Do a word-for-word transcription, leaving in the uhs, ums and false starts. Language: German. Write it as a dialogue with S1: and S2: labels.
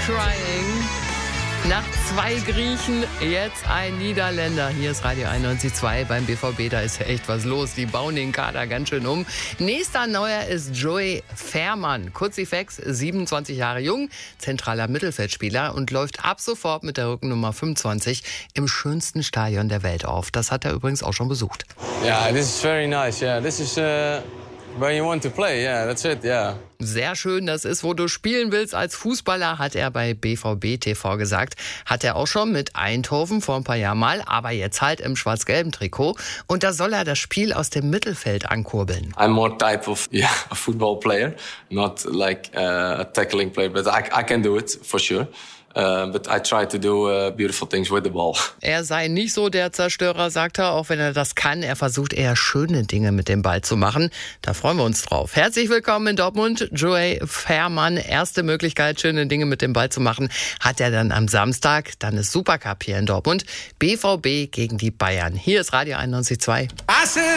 S1: Crying. Nach zwei Griechen jetzt ein Niederländer. Hier ist Radio einundneunzig Komma zwei beim B V B. Da ist ja echt was los. Die bauen den Kader ganz schön um. Nächster Neuer ist Joey Veerman. Kurzifex, siebenundzwanzig Jahre jung, zentraler Mittelfeldspieler und läuft ab sofort mit der Rückennummer fünfundzwanzig im schönsten Stadion der Welt auf. Das hat er übrigens auch schon besucht.
S2: Yeah, this is very nice. Yeah, this is uh, where you want to play. Yeah, that's it. Yeah.
S1: Sehr schön, das ist, wo du spielen willst als Fußballer, hat er bei B V B T V gesagt. Hat er auch schon mit Eindhoven vor ein paar Jahren mal, aber jetzt halt im schwarz-gelben Trikot. Und da soll er das Spiel aus dem Mittelfeld ankurbeln.
S2: I'm more type of yeah a football player, not like uh, a tackling player, but I, I can do it for sure. Uh, but I try to do uh, beautiful things with the ball.
S1: Er sei nicht so der Zerstörer, sagt er, auch wenn er das kann. Er versucht eher schöne Dinge mit dem Ball zu machen. Da freuen wir uns drauf. Herzlich willkommen in Dortmund. Joey Veerman, erste Möglichkeit, schöne Dinge mit dem Ball zu machen, hat er dann am Samstag. Dann ist Supercup hier in Dortmund. B V B gegen die Bayern. Hier ist Radio einundneunzig Komma zwei.